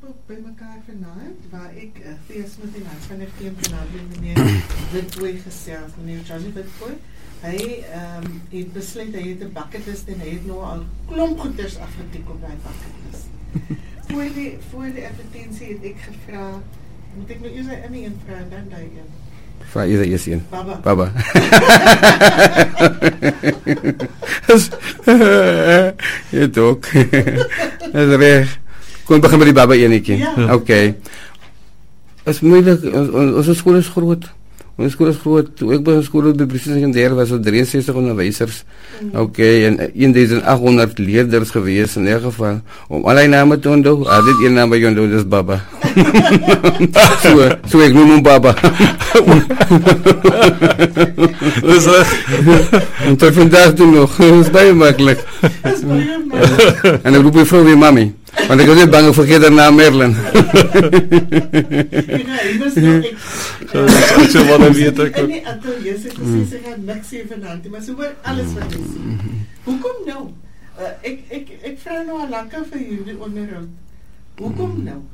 bij elkaar vanaand, waar ik feest met die naast van de team meneer Witbooi gesels, meneer Johnny Witbooi. Hij heeft besluit, hij heeft een bucketlist en hij heeft nou al klomp goeders afgetikt op die bucketlist. Voor de advertentie heb ik gevraagd, moet ik nou eerst een vraag dan die een? Vraag je eerst een? Baba. Je ook. Dat is recht. Kom beginnen met die baba eenetje. Ja. Oké. Het is moeilijk. Onze school is groot. Onze school is groot. Toen ik bij school bij precies secundair was er 63 onderwijzers. Oké. En 1800 leerders geweest in ieder geval. Om allerlei namen te onthouden. Ah, dit één naam bij je onthouden, dat is baba. Zo ik noem hem baba. Dus En tot vandaag toe nog. Dat is bij makkelijk. En dan roep je vrouw weer mami. Want ik was niet bang voor vergeet haar naam Merlin. ik zou wel weet ook. En die ateliers, ik precies, ik ga niks even aan, maar zo wordt alles wat ik zie. Hoekom nou? Ik vraag nou al langer van jullie onderhoud. Hoekom nou?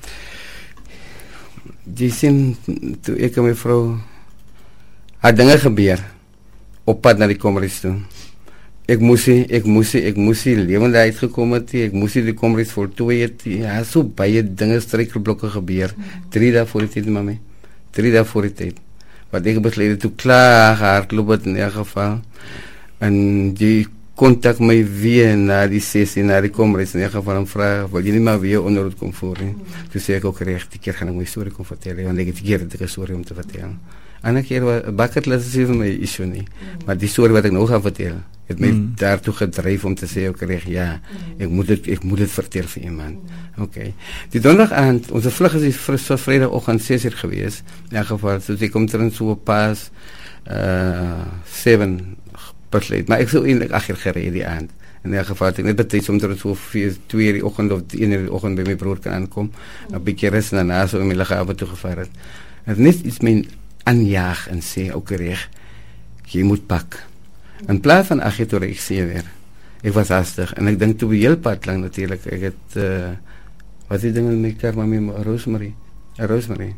Die zin, toen ik en mijn vrouw had dingen gebeuren op pad naar die komreis toe. Ik moest levend uitgekomen het. Ik moest die komreis voltooien. Ja, zo baie dingen, struikelblokken gebeuren. 3 dagen voor de tijd, mami. 3 dagen voor de tijd. Wat ik besloten toen klaar hardloop het in ieder geval. En die contact mij weer naar die sessie, naar die komreis in ieder geval en vragen, wil je niet maar weer onder het komt voor? Toen zei ik ook recht, die keer ga ik mijn story komen vertellen. Want ik heb die keer een story om te vertellen. Andere keer was bucketlist is mijn issue niet. Maar die story wat ik nog ga vertellen, het mij daartoe gedreven om te zeggen, ook ja, ik moet het vertellen voor iemand. Oké. Die donderdagavond, onze vlucht is vrijdagochtend 6 uur geweest. In ieder geval, dus ik kom er zo pas 7 besluit. Maar ik zou eigenlijk 8 uur gereden die avond. In ieder geval, ik net betijd om er zo 2 uur ochtend of 1 uur ochtend bij mijn broer kan aankomen. Een beetje rest en daarna zo in mijn lichaam toegevaren. Het is iets mijn aanjaag en zeggen, ook recht, je moet pakken. In plaats van 8 uur door ik zie weer. Ik was haastig. En ik denk toen we heel pad lang natuurlijk. Ik het, wat die dingen met elkaar, met Rosemary. Rosemary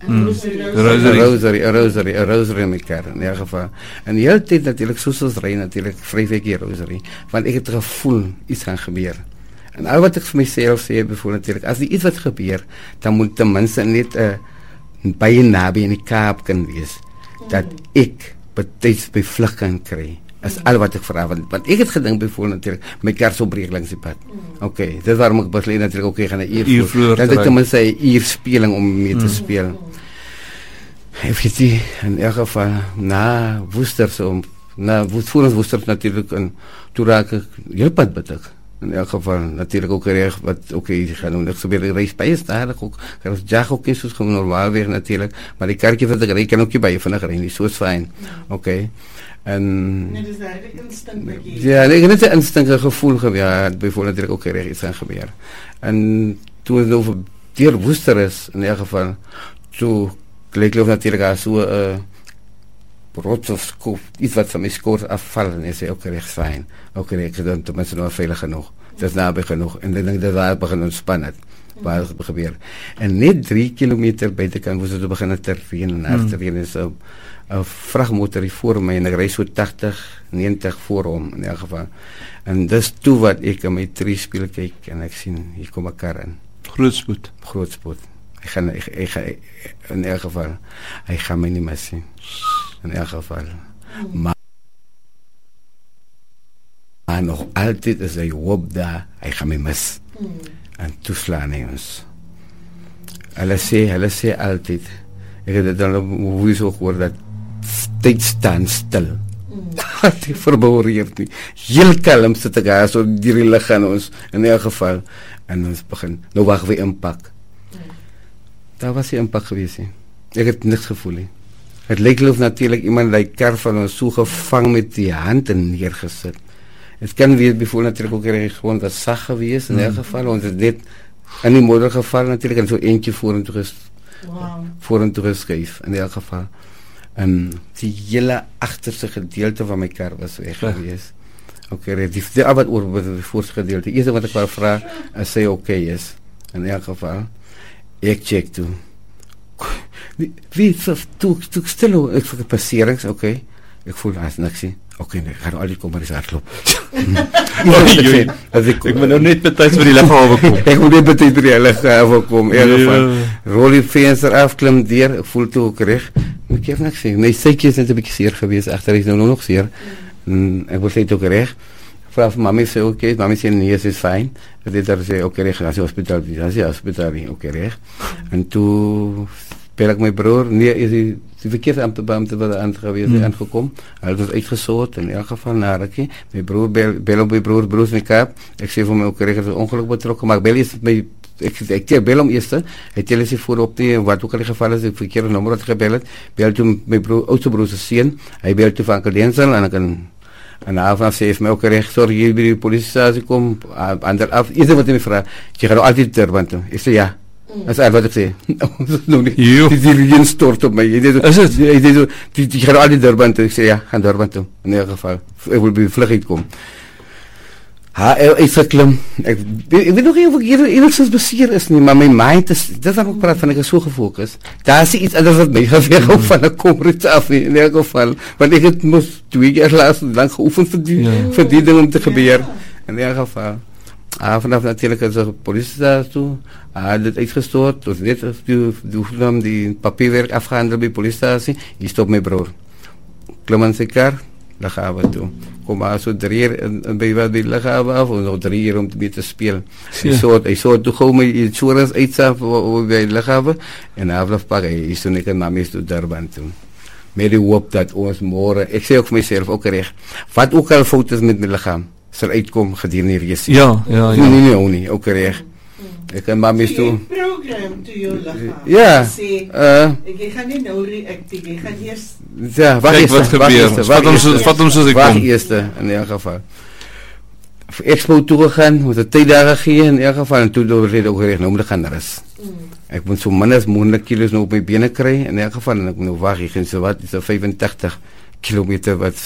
met elkaar, in ieder geval. En de hele tijd natuurlijk, zoals Rijn natuurlijk, vrij veel keer Rosemary. Want ik heb het gevoel, iets gaan gebeuren. En al wat ik voor mezelf zei, bijvoorbeeld natuurlijk, als er iets wat gebeurt, dan moet tenminste net bij je nabij in die kaap kan wees. Dat ik betijds bij vlucht kan krijgen. Dat is al wat ik vraag. Want ik het gedacht bijvoorbeeld natuurlijk, mijn kaart zo breek langs die pad. Oké, dat is waarom ik besluit natuurlijk ook gaan naar Iervloer. Dat ik tenminste een Ier speling om mee te spelen. Heeft die in elk geval na Woesters, voor ons Woesters natuurlijk, en toen raak ik heel pad betek. In elk geval natuurlijk ook recht wat oké, gaan doen. Ik probeer de reis bij je stadig ook. Ik ga jag ook eens gewoon normaal weer natuurlijk. Maar die kaartje van de rij kan ook je bij je vandaag rijden. Zo is fijn. Oké. En Nee, dus eigenlijk instinct bij je. ja, ik heb net een instinct gevoel gehad. Ja, bijvoorbeeld natuurlijk ook recht iets aan gebeuren. En toen het over die Woester is, in elk geval, toen leek ik natuurlijk als zo rots of skoop, iets wat van mijn score afvallen is, ook recht fijn. Ook recht, dan tenminste nog veilig genoeg. Dat is nabij genoeg. En dan denk ik dat waar het begint ontspannen. Waar het gebeurt. En net 3 kilometer bij de kant, waar ze beginnen te regenen, hard te regenen, is een vrachtmotor die voor mij, en ik reis zo 80, 90 voor in elk geval. En dat is toen wat ik aan mijn 3 spelen kijk, en ik zie, hier komt een kar aan. Grootspoed. Grootspoed. Ik ga, in elk geval, hij gaat mij niet meer zien. In elk geval. Maar nog altijd is hij op daar, hij gaat mij mis. En toeslaan hij ons. Hij zei altijd, ik heb het dan hoe is ook gehoord, dat tijd staan stil. Hij verbouwereert niet. Heel kalm zit ik aan, zo die liggen aan ons, in elk geval. En ons begin, nou wachten we inpak. Daar was hij inpak geweest. Ik heb niks gevoel. Het leek natuurlijk iemand die kar van ons zo gevangen met die handen neergezet. Het kan weer bijvoorbeeld natuurlijk ook gewoon dat zacht geweest in elk geval, want het dit in die moddergeval natuurlijk en zo eentje voor een toerist geef in elk geval. En die hele achterste gedeelte van mijn kar was weg geweest. Oké, die wat oor voor het gedeelte. Eerst wat ik wel vraag, als zij oké is. in elk geval. Ek check toe. Wie toe stil ek vir passerings, okay. Ek voel as niks nie. Okay, nee, gaan al die kom maar eens hardloop. Ek moet nou net betyds vir die lughawe kom. Ek moet net betyds vir die lughawe kom. In elk geval, rol die venster af, klim deur, ek voel toe ook reg. Ek heb niks sê. My sytjie is net 'n bietjie seer geweest, agter is nou nog seer. Ek voel net ook reg. Vra vir mami sê okay, mami sê nee, is fyn. Dit daar sê okay, reg, as jy hospitaal is, as jy hospitaal is, okay, reg. En toe bel ek my broer, nee, is die verkeersbeampte wat aangekom. Hy het uitgesoort in elk geval na rukkie. My broer bel op my broer in die Kaap. Ek sê vir my ook reg, het ongeluk betrokke, maar ek bel eers my ek bel hom eers. Hy tel as hy voorop die wat ook al die geval is, ek verkeerde nommer het gebel het. Bel toe my broer, oudste broer se seun. Hy bel toe van Kadensel en ek kan en avond sê my ook reg, sorry, jy by die polisiestasie kom, ander af. Eers wat hy my vra, jy gaan altyd Durban toe. Ek sê ja. Dat is wat ik zei. Die stort op mij. Is het? Die gaan al die Durban toe. Ik zei ja, gaan Durban toe. In ieder geval. Ik wil bij de vlucht komen. Ik verklim. Ik weet nog niet of ik enigszins beseer is nie, maar mijn mind is, dat is ook praat van, ik is zo gefocust. Daar is iets anders wat mij gaat weg van de komrit af nie, in ieder geval. Want ik het moest 2 jaar lang geoefend voor die dingen om te gebeuren. In ieder geval. Vanaf natuurlijk is de politie daar toe. Dit uitgestoord. Dus net als die papierwerk afgehandeld bij de politiestatie. Hier stopt mijn broer. Klim aan zijn kar. Daar gaan we toe. Kom maar zo 3 jaar bij wat die gaan we af. Of nog 3 jaar om te spelen. Hij zou toen gewoon mijn insurance uitzagen bij de lichaam. En afloop pakken. Hij is toen ik en mama is toen Durban toe. Met die hoop dat ons morgen. Ik zei ook voor mezelf ook recht. Wat ook al fout is met mijn lichaam. Sal uitkom gedurende die reis. Ja. Nee, ook reg. Ek en mami toe. Program toe jou liggaam. Ja. Ek gaan nie nou reactief, ek gaan eers ja, wat is wat gebeur? Vat ons soos ek kom. Eerste in elk geval. Vir Expo toe gegaan, moet 'n tyddae gee in elk geval en toe deur het ook reg nou moet gaan rus. Ek moet so min as moontlik kilos nou op my bene kry in elk geval en ek moet nou wag, ek gaan so wat is 85 kilometer wat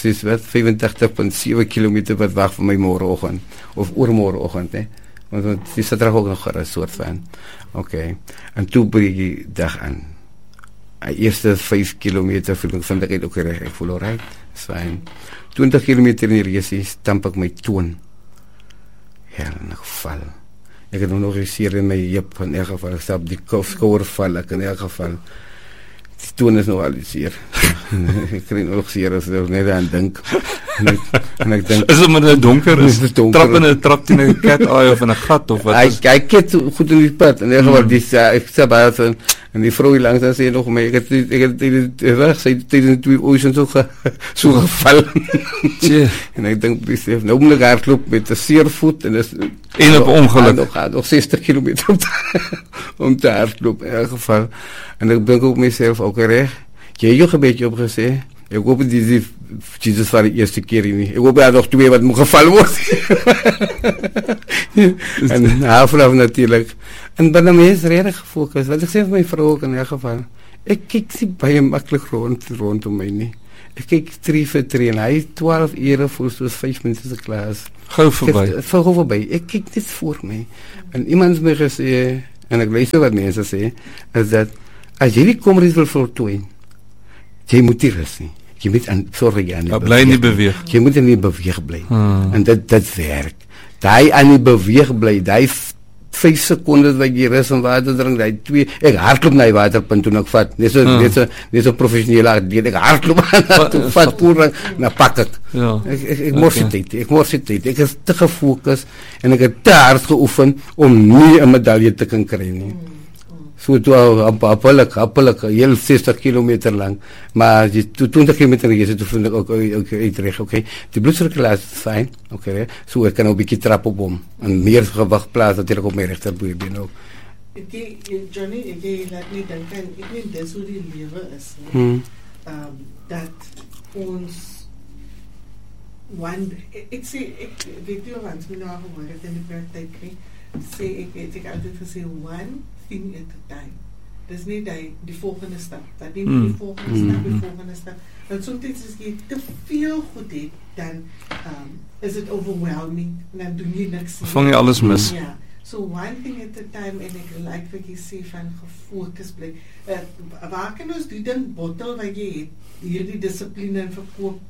85.7 kilometer wat wag vir my môreoggend of oormôreoggend hè. Want dis Saterdag ook nog 'n soort van. Okay. En toe breek die dag aan. Eerste 5 kilometer vind ek ook reg. Ek voel alright. Fyn. 20 kilometer in die reis stamp ek my toon. Ja, in geval. Ek het nog seer in my heup in elk geval. Ek stap die skouer val ek in elk geval. Die toon is nog al seer. Ek kry nog seer as ek net aan dink. En ek dink is dit maar donker is. Trap in 'n trap teen 'n cat eye of in 'n gat of wat? Hy kyk goed in die pad en in geval dis ek sê baie van en die vrou langs dan sê nog my ek het reg sê dit 2 oceans so geval. En ek dink besef nou moet ek hardloop met 'n seer voet en is en op ongeluk nog 60 km om te hardloop in elk geval. En ek dink ook myself ook reg. Jy het 'n bietjie opgesê. Ek hoop dit Jesus vir die eerste keer nie. Ek hoop daar nog 2 wat moet geval word. En half natuurlik. En binne my is regtig gefokus. Wat ek sê vir my vrou ook in 'n geval. Ek kyk nie baie maklik rondom my nie. Ek kyk 3 vir 3 en hy 12 ure voor soos 5 minute se klas. Gou verby. Ek kyk net voor my. En iemand het my gesê en ek luister wat mense sê is dat as jy die komries wil voltooi, jy moet nie rus nie. Jy moet sorg jy nie. Bly nie beweeg. Jy moet nie beweeg bly. En dit werk. Daai aan die beweeg bly, daai 5 sekondes wat jy rus en water drink, daai 2 ek hardloop na die waterpunt toe ek vat. Dis so professioneel atleet. Ek hardloop aan vat koer na pak ek. Ja. Ek mors dit. Ek is te gefokus en ek het te hard geoefen om nie 'n medalje te kan kry nie. So toe appellik, heel 60 kilometer lang. Maar die 20 kilometer is het vind ek ook uitreg, okay. Die bloedsirkulasie is fyn, okay. So ek kan nou 'n bietjie trap op hom en meer gewig plaas natuurlik op my regterbeen ook. Johnny, ek laat nie dink en ek weet dis hoe die lewe is. Dat ons ek weet jy wat my nou gehoor het in die praktyk nie. Ek het altyd gesê one thing at a time. Dis nie die volgende stap. Dat nie die volgende stap. Want soms as jy te veel goed het, dan is it overwhelming. En dan doen jy niks. Vang jy alles mis. Ja. So one thing at a time, en ek like wat jy sê van gefokus bly. Waar kan ons die ding bottel wat jy het, hierdie dissipline en verkoop?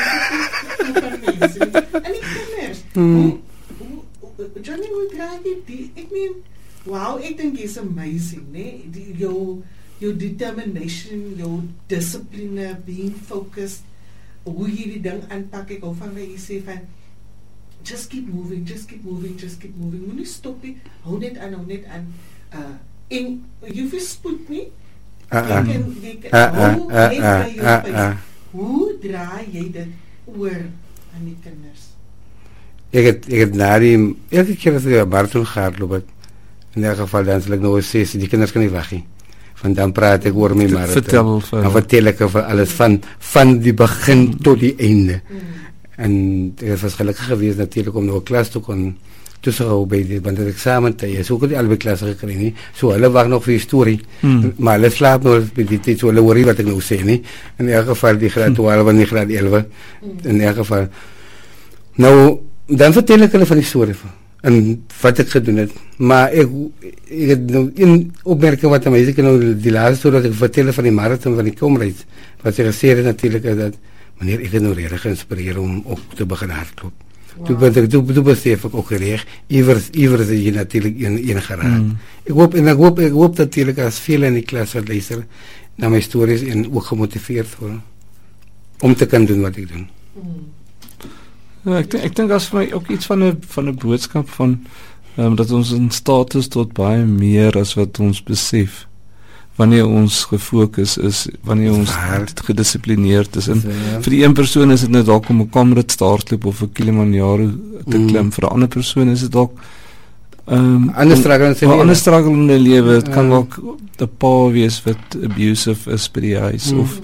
En die kinders, Johnny, hoe draag jy die? Ek meen, wow, ek dink is amazing, né? Jou determination, jou discipline, being focused, hoe jy die ding aanpak, ek hou van wat jy sê van, just keep moving, just keep moving, just keep moving. Moenie stop nie, hou net aan. En jy verspoed nie, jy kan hou net by jou pace. Hoe draai jy dit oor aan die kinders? Ek het na die, elke keer as ek marathon gehardloop het, in elk geval dan sal ek nou sê, die kinders kan nie wag nie. Want dan praat ek oor my marathon. Dan vertel ek over alles van die begin tot die einde. En ek was gelukkig geweest natuurlijk om nou 'n klas te kon tussen bij dit, want het examen tyd, so kon die albei klasse gekry nie. So hulle wag nog vir die storie. Maar hulle slaap nou by die tyd, so hulle worry wat ek nou sê nie. In elk geval die graad 12 en die graad 11. In elk geval. Nou, dan vertel ek hulle van die storie en wat ek gedoen het. Maar ek het nou in opmerking wat aan my, ek nou die laaste storie dat ek vertel van die marathon van die Comrades, wat sy gesê het natuurlijk is dat wanneer ek het nou regtig geïnspireer om ook te begin hardloop. Wow. Toen besef ek ook reg, iewers is jy natuurlijk in geraak. Ek hoop natuurlijk as veel in die klas wat luister na my stories en ook gemotiveerd worden om te kan doen wat ek doen. Ja, ek dink as vir my ook iets van 'n boodskap van dat ons in staat is tot baie meer as wat ons besef. Wanneer ons gefokus is, wanneer ons gedisciplineerd is. En vir die een persoon is dit net dalk om 'n Comrades te hardloop of 'n Kilimanjaro te klim. Vir 'n ander persoon is dit dalk ander struggle in die lewe. Dit kan ook 'n pa wees wat abusive is by die huis of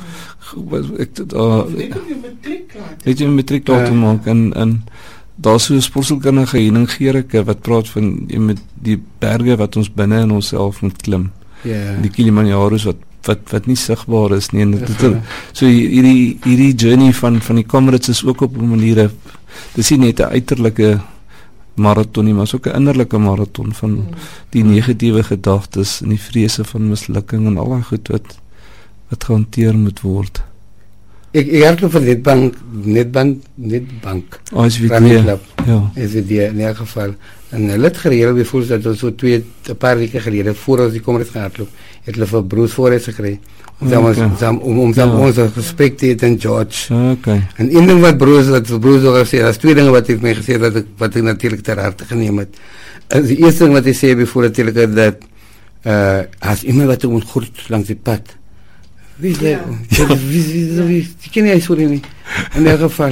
weet jy matriek te maak en daar so 'n sportselkundige Henning Gericke wat praat van jy met die berge wat ons binne in onsself moet klim. Die Kilimanjaro's wat nie sigbaar is nie. So hierdie journey van die Comrades is ook op 'n manier, dis nie net 'n uiterlike marathon nie, maar is ook 'n innerlike marathon van die negatiewe gedagtes en die vrese van mislukking en al daai goed wat gehanteer moet word. Ek hardloop van Netbank. SVD. Ja. SVD in elk geval. En hulle het gereël bijvoorbeeld dat ons so 'n paar weke gelede voor ons die Comrades gaan hardloop, het hulle vir Bruce Forrest gekry. Om ons gesprek te en George. Okay. En een ding wat Bruce gesê, dat is twee dingen wat ek my gesê wat ek natuurlijk ter harte geneem het. En die eerste ding wat hy sê bijvoorbeeld natuurlijk dat as iemand wat moet groet langs die pad. Wie is dat? Wie ken jy sorry nie. In elk geval,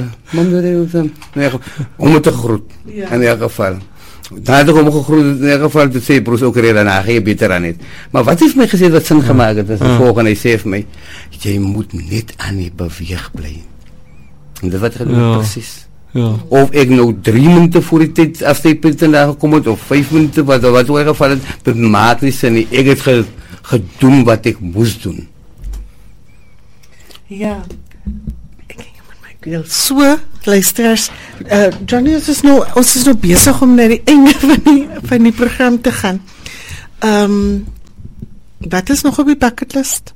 om te groet. In elk geval. Dan het ek om gegroet, in elk geval, toe sê Bruce ook daarna, ga jy beter aan het. Maar wat heeft my gesê wat sin gemaakt het, is die volgende, hy sê vir my, jy moet net aan die beweeg bly. En dit wat ek doen, precies. Ja. Of ek nou 3 minuten voor die tijd afstijpunt daar gekom het, of 5 minuten, wat ook geval het, dit maakt nie sin nie. Ek het gedoen wat ek moest doen. Ja, ek kyk met my keel. So, luisteraars, Johnny, ons is nou besig om na die einde van die program te gaan. Wat is nog op die bucketlist?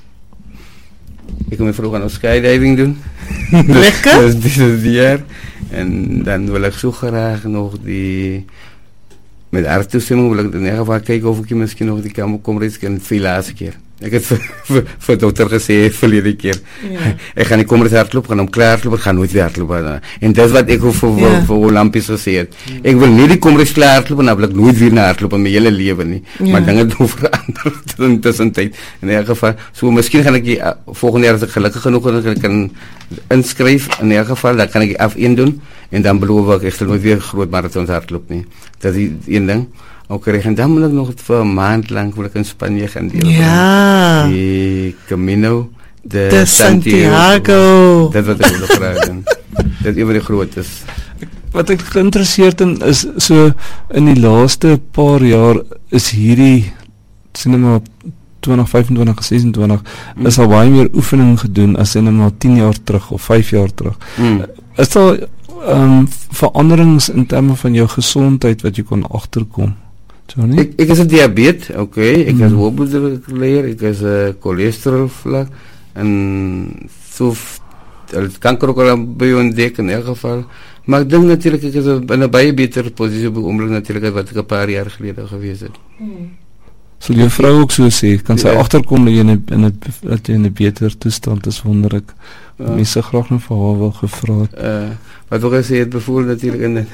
Ik wil me vroeg aan een skydiving doen. Lekker? Dus dit jaar. En dan wil ik zo graag nog die... Met haar toestemming wil ik in ieder geval kijken of ik misschien nog die Comrades kan veel laatste keer. Ik heb voor dokter gezegd verleden keer. Ja. Ik ga niet Comrades hardlopen, gaan om klaar hardlopen, ga nooit weer hardlopen. En dat is wat ik voor Olympisch gezegd. Ik wil niet die Comrades klaar hardlopen, dan wil ik nooit weer naar hardlopen, mijn hele leven niet. Ja. Maar dingen doen veranderen in de tussentijd. In ieder geval, so misschien ga ik volgend jaar, als ik gelukkig genoeg kan inschrijven, in ieder geval, dan kan ik af-1 doen. En dan beloof ik nooit weer groot marathons hardlopen nie. Dat is één ding. Ook en dan moet ik nog voor een maand lang wil ik in Spanje gaan delen. Ja. Die Camino de Santiago. Dat wat ik wil graag doen. Dat een van de grootes. Wat ek geïnteresseerd in is, so in die laaste paar jaar is hierdie cinema 2025, 26 is al baie meer oefening gedoen as cinema 10 jaar terug of 5 jaar terug. Is daar veranderings in terme van jou gesondheid wat jy kon agterkom? Johnny? Ek is 'n diabetes, okay. Ek is hoëbloeddrukleier, ek is 'n cholesterol vlak en so kanker ook al by ontdek in elk geval. Maar ek dink natuurlik ek is in 'n baie beter posisie op die oomblik natuurlik wat ek 'n paar jaar gelede gewees het. Sal jou vrou ook so sê, kan sy agterkom dat jy in 'n beter toestand is, wonder ek. Mense graag nog vir haar wil gevra het. Wat wil ek sê, het bevoel natuurlijk in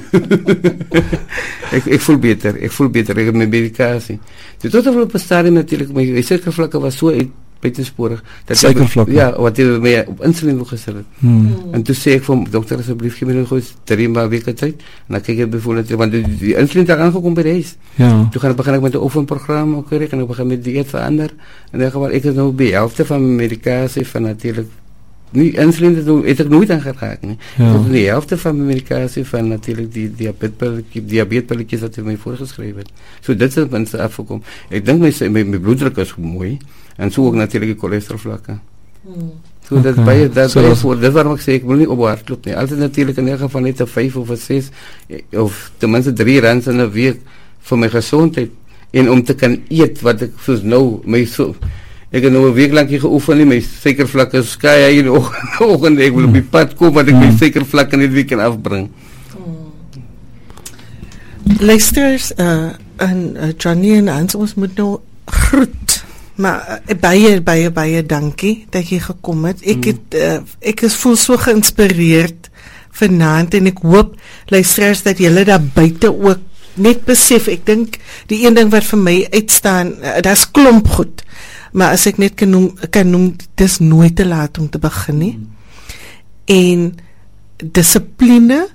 ek voel beter, ek heb mijn medikatie. Dus tot op een stadium natuurlijk, mijn suikervlakken was zo buitensporig. Suikervlakken? Ja, wat hij mij op insuline wil gezet. En toen zei ik van, dokter, alsjeblieft, geef me nog eens 3 weken tijd. En dan kijk ik bijvoorbeeld, want die insuline is aangekomen bij de huis. Ja. Toen begin ik met de oefenprogramma, en ik begin met dieet veranderen. En dan gewoon, ik is nu bij de helft van mijn medicatie, van natuurlijk. Nu, insuline het ik nooit aan geraakt. Ja. Tot de helft van mijn medicatie van natuurlijk die diabetepilletjes dat hij mij voorgeschreven heeft. Zo dit is het mensen afgekomen. Ik denk mijn bloeddruk is mooi. En zo ook natuurlijk de cholesterolvlakken. So dat baie dat voor dat waarom ik zeg ik wil niet op hardloop nie. Altijd natuurlijk in elk geval net 5 of 6 of tenminste 3 runs in 'n week voor mijn gezondheid en om te kan eet wat ik soos nou my so ek het nou 'n week lank geoefen, my suikervlakke is skaai in die oggend ek wil op die pad kom want ek my suikervlakke net weer kan afbring. Luisteraars en Johnny en Hans, ons moet nou groet. Maar baie dankie dat jy gekom het. Ek voel so geïnspireerd vanaand en ek hoop luisteraars dat julle daar buite ook net besef. Ek dink die een ding wat vir my uitstaan, daar's klomp goed. Maar as ek net kan noem, dis nooit te laat om te begin nie. En dissipline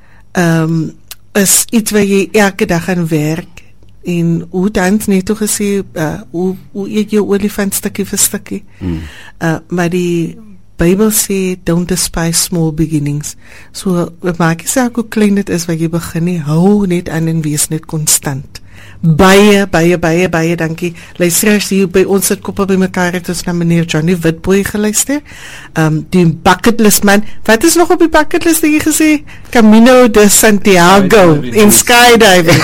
is iets wat jy elke dag aan werk. En hoe dan net toe gesê, hoe eet jou olifant stukkie vir stukkie. Maar die Bybel sê, don't despise small beginnings. So, maak jy saak hoe klein dit is wat jy begin nie, hou net aan en wees net konstant. Baie dankie. Luisteraars hier by ons het koppe by mekaar het ons na meneer Johnny Witbooi geluister. Die bucketlist man. Wat is nog op die bucketlist dat jy gesê? Camino de Santiago en skydiving.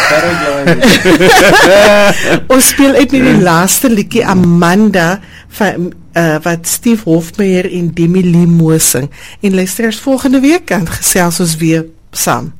Ons speel uit met die laaste liedjie Amanda van wat Steve Hofmeyer en Demi Lee Moos sing. En luisteraars volgende week kan gesels ons weer saam.